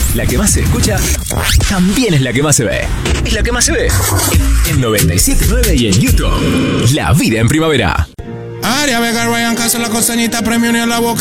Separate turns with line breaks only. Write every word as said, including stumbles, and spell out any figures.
La que más se escucha también es la que más se ve. Es la que más se ve. En noventa y siete punto nueve y en YouTube. La vida en primavera.
Aria Vega, Ryan Castro, la costañita, premio ni a la boca.